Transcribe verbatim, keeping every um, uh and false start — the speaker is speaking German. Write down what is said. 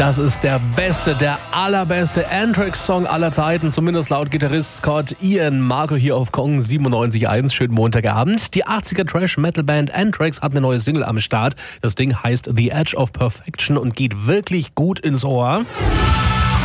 Das ist der beste, der allerbeste Anthrax-Song aller Zeiten, zumindest laut Gitarrist Scott Ian Marco hier auf Kong siebenundneunzig Komma eins. Schönen Montagabend. Die achtziger Trash-Metal-Band Anthrax hat eine neue Single am Start. Das Ding heißt The Edge of Perfection und geht wirklich gut ins Ohr.